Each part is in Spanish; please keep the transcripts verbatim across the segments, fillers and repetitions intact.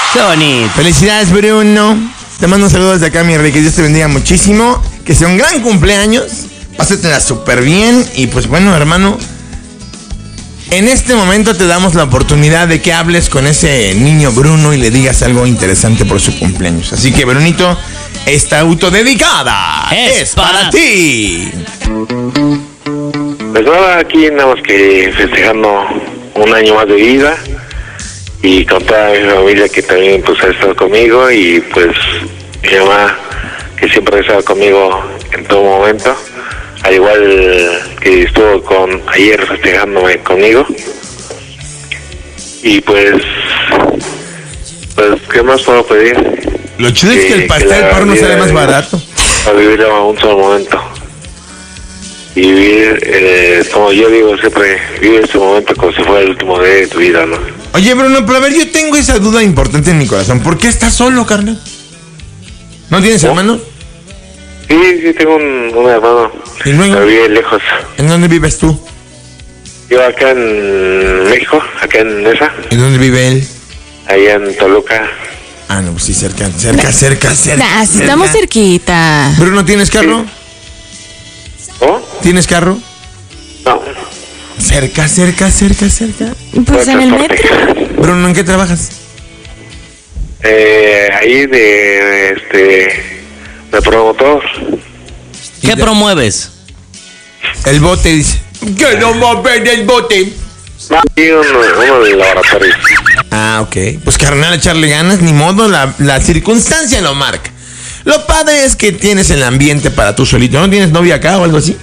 Qué bonito. Felicidades, Bruno. Te mando un saludo desde acá, mi rey. Que Dios te bendiga muchísimo. Que sea un gran cumpleaños. Pásatela súper bien. Y pues bueno, hermano, en este momento te damos la oportunidad de que hables con ese niño Bruno y le digas algo interesante por su cumpleaños. Así que, Brunito, esta autodedicada es, es para, para ti. Pues nada, aquí nada más que festejando un año más de vida y con toda mi familia que también pues ha estado conmigo, y pues mi mamá que siempre ha estado conmigo en todo momento, al igual que estuvo con ayer festejándome conmigo. Y pues pues ¿qué más puedo pedir? Lo chido es que el pastel porno sale más barato. A vivir a un solo momento. Y vivir, eh, como yo digo siempre, vive este momento como si fuera el último día de tu vida, ¿no? Oye, Bruno, pero a ver, yo tengo esa duda importante en mi corazón. ¿Por qué estás solo, carnal? ¿No tienes ¿No? hermanos? Sí, sí, tengo un, un hermano. ¿Y luego? Pero vive lejos. ¿En dónde vives tú? Yo acá en México, acá en Nesa. ¿En dónde vive él? Allá en Toluca. Ah, no, pues sí, cerca, cerca, cerca, cerca. Nah, si estamos cerquita. Bruno, ¿tienes carro? ¿Oh? ¿Tienes carro? No. Cerca, cerca, cerca, cerca. Pues en el metro. Bruno, ¿en qué trabajas? Eh, ahí de, este, de promotor. ¿Qué de... promueves? El bote, dice. Que no más ven el bote. No, sí, uno, uno de laboratorio. Ah, ok. Pues carnal, echarle ganas, ni modo, la, la circunstancia lo marca. Lo padre es que tienes el ambiente para tú solito. ¿No tienes novia acá o algo así?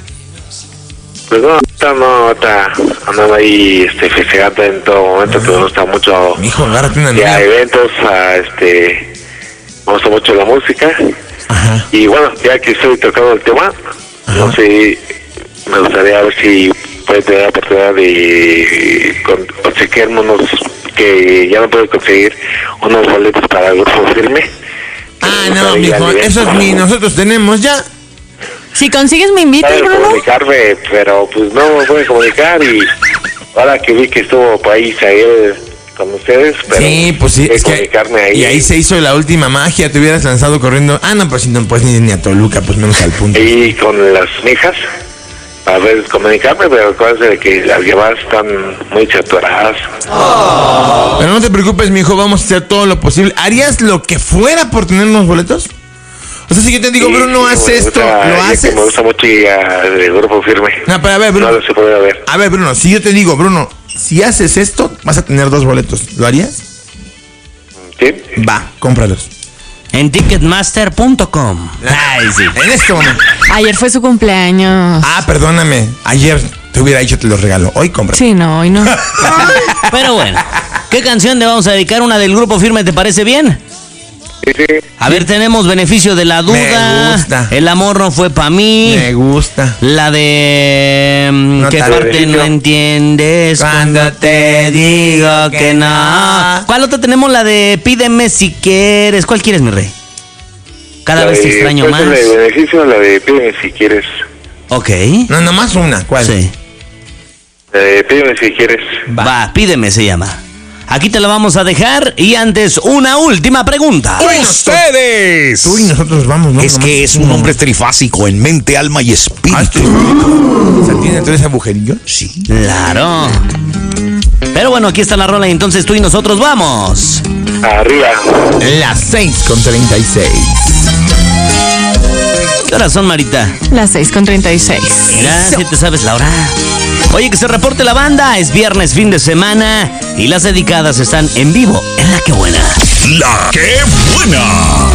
Pues no, ahorita no, ahorita andaba ahí este, festejando en todo momento, pero me gusta mucho. Mijo, agárrate una novia. novia. A eventos, a este, me gusta mucho la música. Ajá. Y bueno, ya que estoy tocando el tema, Ajá. no sé, me gustaría ver si puede tener la oportunidad de conseguirme unos, que ya no puedo conseguir, unos boletos para el Grupo Firme. Ah, no, mijo, esos ni nosotros tenemos ya. Si consigues me invitas, Bruno. comunicarme, pero pues no me pude comunicar, y ahora que vi que estuvo por ahí Isael con ustedes, pero sí, pues sí, es que ahí. Y ahí se hizo la última magia, te hubieras lanzado corriendo. Ah, no, pues si no puedes ni, ni a Toluca, pues menos al punto. Y con las mijas, a ver, comunicarme, pero acuérdense de que las llamadas están muy saturadas. Oh. Pero no te preocupes, mijo, vamos a hacer todo lo posible. ¿Harías lo que fuera por tener unos boletos? O sea, si yo te digo, sí, Bruno, haz esto, gusta, ¿lo haces? Me gusta mucho ir al Grupo Firme. No, pero a ver, Bruno. No se puede ver. A ver, Bruno, si yo te digo, Bruno, si haces esto, vas a tener dos boletos. ¿Lo harías? Sí. Va, cómpralos. En ticketmaster punto com. Ay, sí. En este momento. Ayer fue su cumpleaños. Ah, perdóname. Ayer te hubiera dicho te los regalo. Hoy compra. Sí, no, hoy no. Pero bueno, ¿qué canción le vamos a dedicar? ¿Una del Grupo Firme te parece bien? Sí, sí. A ver, tenemos Beneficio de la Duda. Me gusta. El amor no fue pa' mí. Me gusta. La de... No ¿qué parte beneficio? No entiendes cuando, cuando te digo que no? ¿Cuál otra tenemos? La de Pídeme si quieres. ¿Cuál quieres, mi rey? Cada la vez te extraño más. La de Beneficio, la de Pídeme si quieres. Ok. No, nomás una. ¿Cuál? Sí. La de Pídeme si quieres. Va, Va Pídeme se llama. Aquí te la vamos a dejar, y antes una última pregunta. ¡Ustedes! Tú y nosotros vamos, ¿no? Es que es un hombre trifásico en mente, alma y espíritu. O sea, ¿tiene tres agujerillos? Sí. Claro. Pero bueno, aquí está la rola, y entonces tú y nosotros vamos. Arriba. Las seis con treinta y seis. ¿Qué horas son, Marita? Las seis con treinta y seis. Mira, si te sabes la hora. Oye, que se reporte la banda. Es viernes, fin de semana, y las dedicadas están en vivo en La Que Buena. La Que Buena.